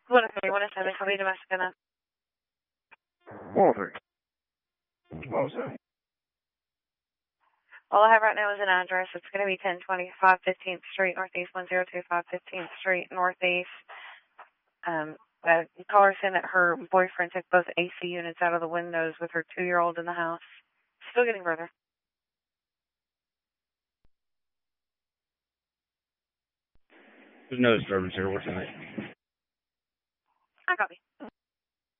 103, 107, copy domestic on that. 103. What was that? All I have right now is an address. It's going to be 1025 15th Street, Northeast 1025 15th Street, Northeast. The caller saying that her boyfriend took both AC units out of the windows with her 2-year-old in the house. Still getting further. There's no disturbance here. What's the name? I copy.